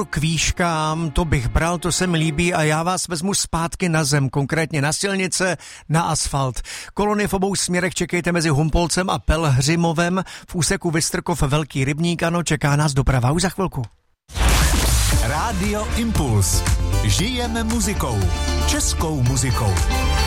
K výškám, to bych bral, to se mi líbí a já vás vezmu zpátky na zem, konkrétně na silnice, na asfalt. Kolony v obou směrech čekejte mezi Humpolcem a Pelhřimovem, v úseku Vystrkov Velký Rybník, ano, čeká nás doprava už za chvilku. Rádio Impuls. Žijeme muzikou. Českou muzikou.